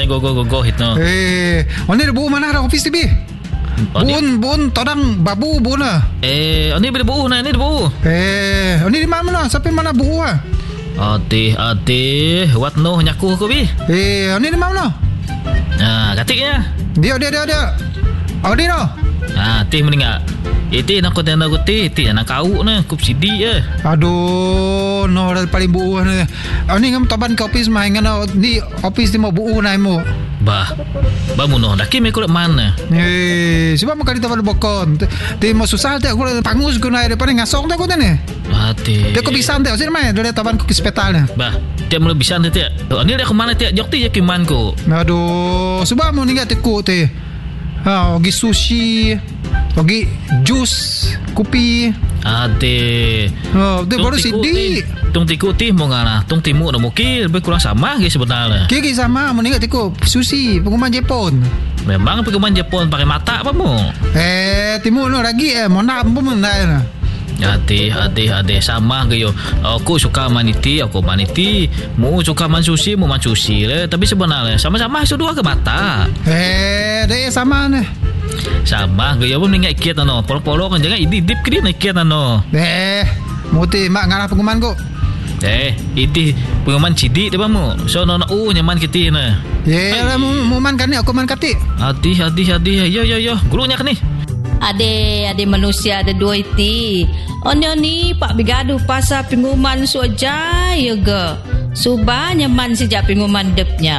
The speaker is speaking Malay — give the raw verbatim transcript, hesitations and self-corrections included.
go go go go hit no. Eh, oni ada buo mana ada office T V? Bun bun todang babu bun ah. Eh, oni boleh buo na, ni buo. Eh, oni di mana? Sampai mana buo ah? Ate ate, what no nyaku ko bi. Eh, oni di mana? Ah, katiknya. Dia dia dia dia. Oni no. Ah, teh meninggal. Iti nak kau tenda kau teh, teh nak kau na, kup sidi eh. Aduh, no dah paling buuh ni. Ani ngam taban ke office mai ngana ni office ni mau buuh nai mo. Bah, bah muno dah kimi kau mana? Eh, sebab mau kali taban bokon. Ti mau susah tak aku pangus ku nai depan ngasong tak aku ni. Ate. Dia kau bisa tak sini mai dari taban ku ke hospital ni. Bah, dia mula bisa tak? Ani dia ke mana tak? Jok ti ya ke man ko. Aduh, sebab mau ningat teku teh. Ha, pergi sushi, pergi jus, kopi. Ade. Oh, dia baru sidi. Tung tiku ti mau ngana, tung timu nak mungkin lebih kurang sama ke sebenarnya. Kiki sama, mau ningat teku sushi, pengumuman Jepun. Memang pengumuman Jepun pakai mata apa mu? Eh, timu no lagi eh, mau nak pun mendai. Hati hati hati sama ke yo. Aku suka maniti, aku maniti. Mu suka man sushi, mu man sushi le. Tapi sebenarnya sama-sama itu dua ke mata. Eh, deh sama nih. Sama ke yo pun ingat kiat ano. Polo-polo kan jangan idip ke dia nak kiat ano. Eh, muti mak ngarah pengumuman kok. Eh, ini pengumuman cidik depan mu. So nona u nyaman kita na. Ye, lah mu mu man kan ni aku man kati. Hati hati hati. Yo yo yo. Gurunya kan ni. Ade, ade manusia ada dua iti. Onyo ni pak bigaduh pasal pengumuman suaja ya ge. Subah nyaman sejak pengumuman depnya.